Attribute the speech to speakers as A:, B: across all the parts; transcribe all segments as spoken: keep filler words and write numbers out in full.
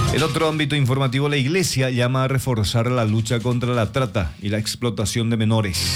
A: En otro ámbito informativo, la Iglesia llama a reforzar la lucha contra la trata y la explotación de menores.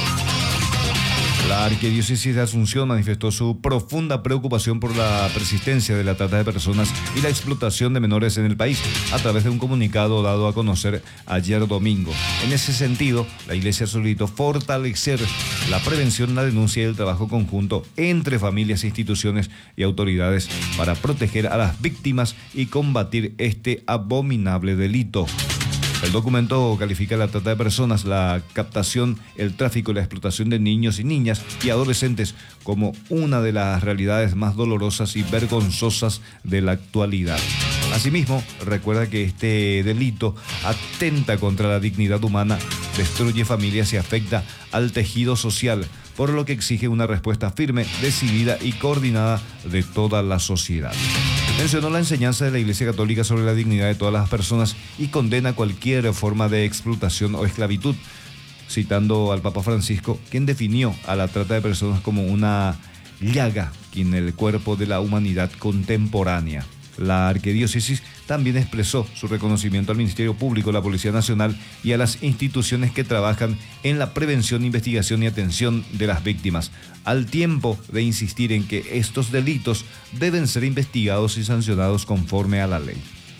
A: La Arquidiócesis de Asunción manifestó su profunda preocupación por la persistencia de la trata de personas y la explotación de menores en el país a través de un comunicado dado a conocer ayer domingo. En ese sentido, la Iglesia solicitó fortalecer la prevención, la denuncia y el trabajo conjunto entre familias, instituciones y autoridades para proteger a las víctimas y combatir este abominable delito. El documento califica la trata de personas, la captación, el tráfico y la explotación de niños y niñas y adolescentes como una de las realidades más dolorosas y vergonzosas de la actualidad. Asimismo, recuerda que este delito atenta contra la dignidad humana, destruye familias y afecta al tejido social, por lo que exige una respuesta firme, decidida y coordinada de toda la sociedad. Mencionó la enseñanza de la Iglesia Católica sobre la dignidad de todas las personas y condena cualquier forma de explotación o esclavitud, citando al Papa Francisco, quien definió a la trata de personas como una llaga en el cuerpo de la humanidad contemporánea. La Arquidiócesis también expresó su reconocimiento al Ministerio Público, la Policía Nacional y a las instituciones que trabajan en la prevención, investigación y atención de las víctimas, al tiempo de insistir en que estos delitos deben ser investigados y sancionados conforme a la ley.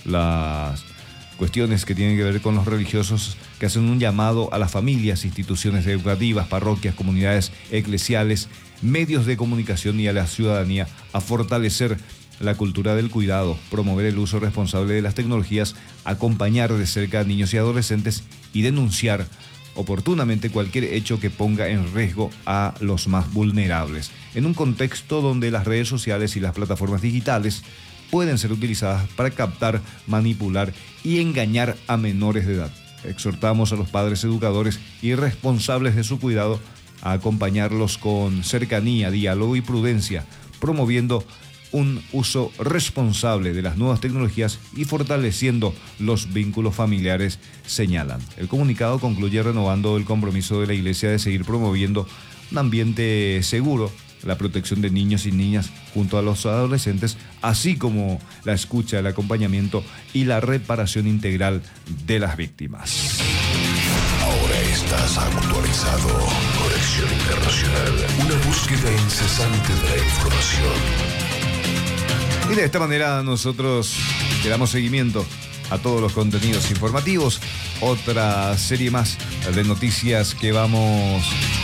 A: Las cuestiones que tienen que ver con los religiosos que hacen un llamado a las familias, instituciones educativas, parroquias, comunidades eclesiales, medios de comunicación y a la ciudadanía a fortalecer la cultura del cuidado, promover el uso responsable de las tecnologías, acompañar de cerca a niños y adolescentes y denunciar oportunamente cualquier hecho que ponga en riesgo a los más vulnerables, en un contexto donde las redes sociales y las plataformas digitales pueden ser utilizadas para captar, manipular y engañar a menores de edad. Exhortamos a los padres educadores y responsables de su cuidado a acompañarlos con cercanía, diálogo y prudencia, promoviendo un uso responsable de las nuevas tecnologías y fortaleciendo los vínculos familiares, señalan. El comunicado concluye renovando el compromiso de la Iglesia de seguir promoviendo un ambiente seguro, la protección de niños y niñas junto a los adolescentes, así como la escucha, el acompañamiento y la reparación integral de las víctimas.
B: Ahora estás actualizado. Conexión Internacional. Una búsqueda incesante de la información.
A: Y de esta manera nosotros le damos seguimiento a todos los contenidos informativos. Otra serie más de noticias que vamos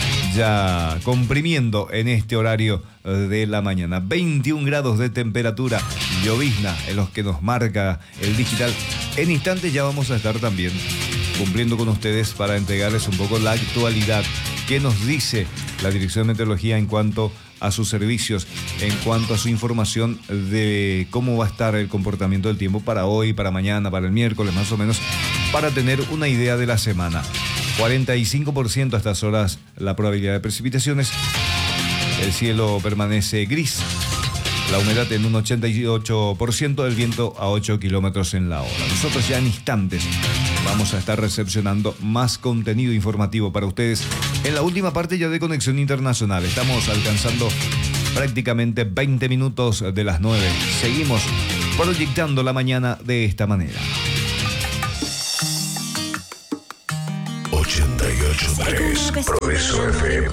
A: ya comprimiendo en este horario de la mañana. veintiún grados de temperatura, llovizna en los que nos marca el digital. En instantes ya vamos a estar también cumpliendo con ustedes para entregarles un poco la actualidad que nos dice la Dirección de Meteorología en cuanto a sus servicios, en cuanto a su información de cómo va a estar el comportamiento del tiempo para hoy, para mañana, para el miércoles más o menos, para tener una idea de la semana. cuarenta y cinco por ciento a estas horas la probabilidad de precipitaciones, el cielo permanece gris, la humedad en un ochenta y ocho por ciento, el viento a ocho kilómetros en la hora. Nosotros ya en instantes vamos a estar recepcionando más contenido informativo para ustedes en la última parte ya de Conexión Internacional. Estamos alcanzando prácticamente veinte minutos de las nueve. Seguimos proyectando la mañana de esta manera.
B: ochenta y ocho punto tres Progreso F M.